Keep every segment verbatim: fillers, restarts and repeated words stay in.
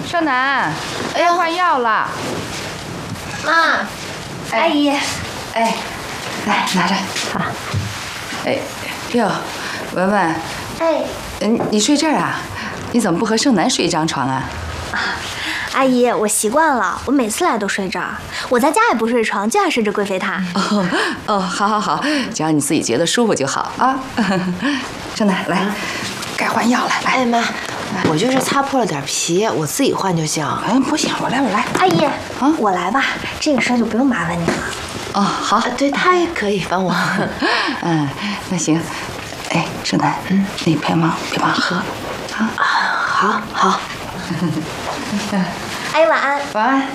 盛楠，哎呀，换药了。 妈，阿姨， 哎，来拿着。 好。 哎，哟，文文， 哎， 嗯，你睡这儿啊？你怎么不和盛楠睡一张床啊？ 啊，阿姨，我习惯了，我每次来都睡这儿。我在家也不睡床，就爱睡这贵妃榻。 哦哦，好好好，只要你自己觉得舒服就好啊。盛楠，来，该换药了。来， 哎妈，我就是擦破了点皮，我自己换就行。 嗯，不行，我来，我来。 阿姨，啊，我来吧，这个事儿就不用麻烦你了。 哦，好， 啊、对他也可以帮我。 嗯，那行。哎，盛楠，嗯，你别忙，别忙喝，啊， 好好。 阿姨晚安。 晚安。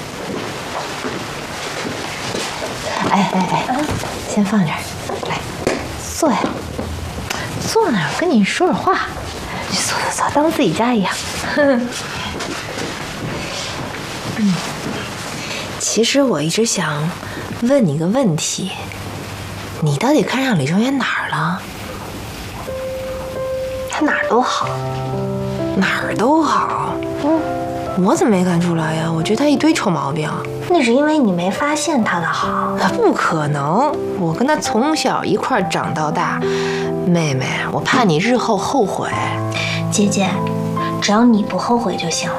哎哎哎，嗯、先放这儿，来，坐呀，坐那儿，跟你说会儿话。坐坐坐，当自己家一样。嗯，其实我一直想问你个问题，你到底看上李正元哪儿了？ 他哪儿都好， 哪儿都好。嗯，我怎么没看出来呀？我觉得他一堆臭毛病。 那是因为你没发现他的好。 不可能，我跟他从小一块长到大。妹妹，我怕你日后后悔。 姐姐，只要你不后悔就行了。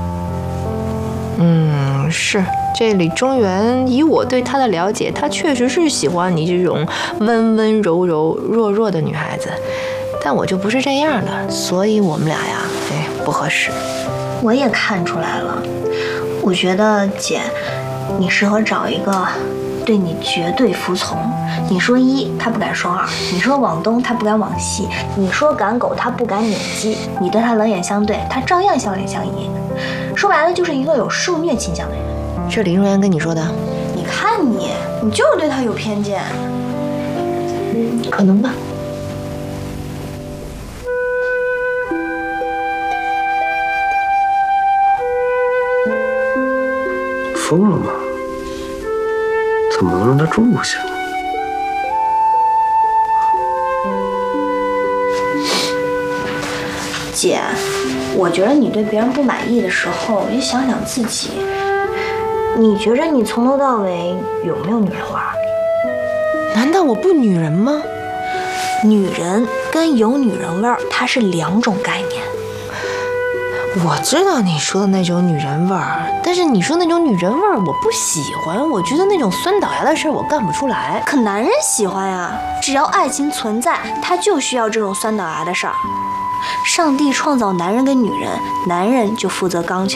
嗯，是。这李中原，以我对他的了解，他确实是喜欢你这种温温柔柔、弱弱的女孩子。但我就不是这样的，所以我们俩呀，哎，不合适。 我也看出来了，我觉得姐，你适合找一个对你绝对服从。你说一，他不敢说二；你说往东，他不敢往西；你说赶狗，他不敢撵鸡。你对他冷眼相对，他照样笑脸相迎。说白了，就是一个有受虐倾向的人。 这李中原跟你说的？ 你看你，你就是对他有偏见。 嗯，可能吧。 疯了吗？怎么能让他住下？ 姐，我觉得你对别人不满意的时候，也想想自己。你觉着你从头到尾有没有女人味？ 难道我不女人吗？ 女人跟有女人味儿，它是两种概念。 我知道你说的那种女人味儿，但是你说那种女人味儿我不喜欢，我觉得那种酸倒牙的事儿我干不出来。 可男人喜欢呀，只要爱情存在，他就需要这种酸倒牙的事儿。上帝创造男人跟女人，男人就负责刚强。